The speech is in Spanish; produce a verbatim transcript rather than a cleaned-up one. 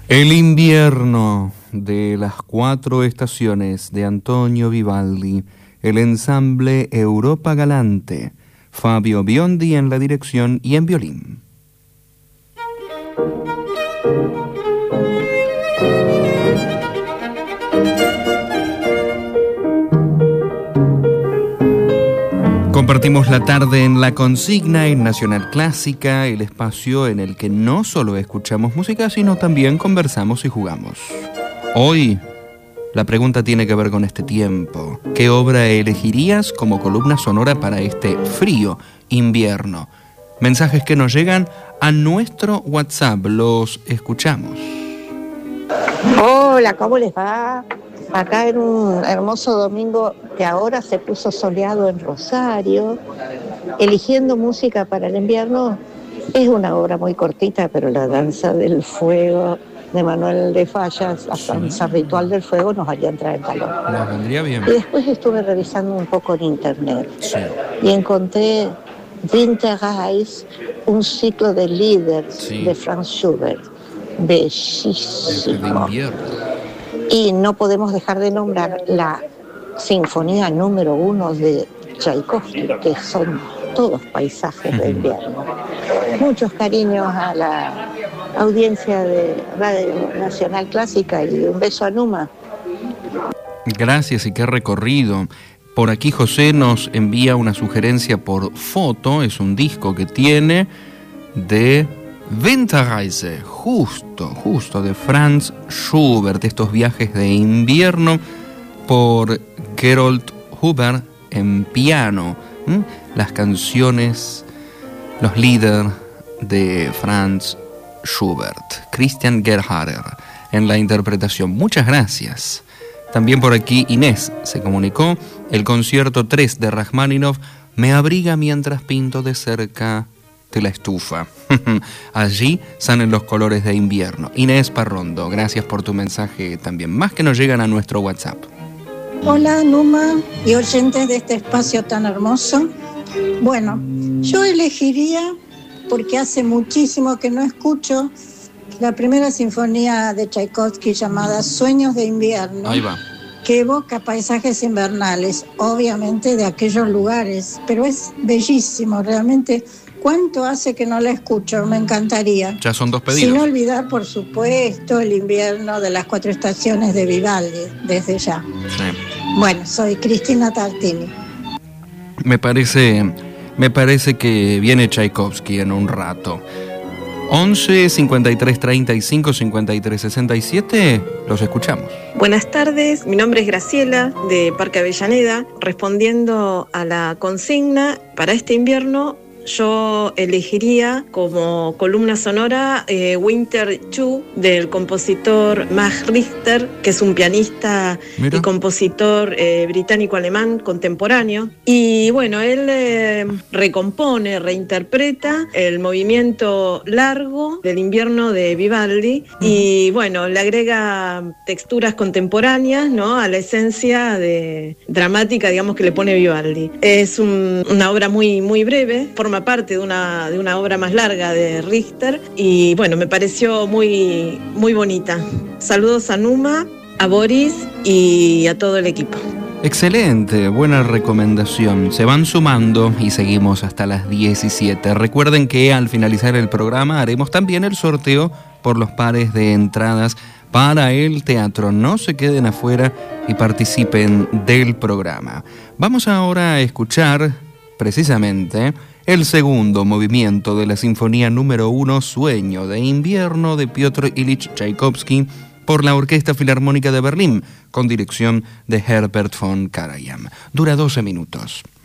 El invierno de las cuatro estaciones de Antonio Vivaldi, el ensamble Europa Galante, Fabio Biondi en la dirección y en violín. Compartimos la tarde en La Consigna en Nacional Clásica, el espacio en el que no solo escuchamos música, sino también conversamos y jugamos. Hoy, la pregunta tiene que ver con este tiempo. ¿Qué obra elegirías como columna sonora para este frío invierno? Mensajes que nos llegan a nuestro WhatsApp, los escuchamos. Hola, ¿cómo les va? Acá en un hermoso domingo que ahora se puso soleado en Rosario, eligiendo música para el invierno. Es una obra muy cortita, pero La Danza del Fuego de Manuel de Falla, la danza ritual del fuego, nos haría entrar en calor. Nos vendría bien. Y después estuve revisando un poco en internet, sí. y encontré Winterreise, un ciclo de Lieder, sí, de Franz Schubert, bellísimo. Y no podemos dejar de nombrar la Sinfonía número uno de Tchaikovsky, que son todos paisajes uh-huh. de invierno. Muchos cariños a la audiencia de Radio Nacional Clásica y un beso a Numa. Gracias y qué recorrido. Por aquí José nos envía una sugerencia por foto, es un disco que tiene de Winterreise, justo, justo, de Franz Schubert, estos viajes de invierno por Gerold Huber en piano, ¿Mm? las canciones, los Lieder de Franz Schubert, Christian Gerharder en la interpretación. Muchas gracias. También por aquí Inés se comunicó, el concierto tres de Rachmaninoff me abriga mientras pinto de cerca de la estufa. Allí salen los colores de invierno. Inés Parrondo, gracias por tu mensaje también. Más que nos llegan a nuestro WhatsApp. Hola Numa y oyentes de este espacio tan hermoso. Bueno, yo elegiría, porque hace muchísimo que no escucho, la primera sinfonía de Tchaikovsky llamada Sueños de invierno. Ahí va. Que evoca paisajes invernales, obviamente de aquellos lugares, pero es bellísimo, realmente. ¿Cuánto hace que no la escucho? Me encantaría. Ya son dos pedidos. Sin olvidar, por supuesto, el invierno de las cuatro estaciones de Vivaldi, desde ya. Sí. Bueno, soy Cristina Tartini. Me parece, me parece que viene Tchaikovsky en un rato. once, cincuenta y tres, treinta y cinco, cincuenta y tres, sesenta y siete, los escuchamos. Buenas tardes, mi nombre es Graciela, de Parque Avellaneda. Respondiendo a la consigna, para este invierno yo elegiría como columna sonora eh, Winter dos del compositor Max Richter, que es un pianista Mira. y compositor eh, británico-alemán contemporáneo. Y bueno, él eh, recompone, reinterpreta el movimiento largo del invierno de Vivaldi uh-huh. y bueno, le agrega texturas contemporáneas, ¿no?, a la esencia de, dramática, digamos, que le pone Vivaldi. Es un, una obra muy, muy breve, forma parte de una, de una obra más larga de Richter y bueno, me pareció muy, muy bonita. Saludos a Numa, a Boris y a todo el equipo. Excelente, buena recomendación. Se van sumando y seguimos hasta las diecisiete. Recuerden que al finalizar el programa haremos también el sorteo por los pares de entradas para el teatro. No se queden afuera y participen del programa. Vamos ahora a escuchar precisamente el segundo movimiento de la Sinfonía número uno, Sueño de invierno, de Piotr Ilich Tchaikovsky, por la Orquesta Filarmónica de Berlín, con dirección de Herbert von Karajan. Dura doce minutos.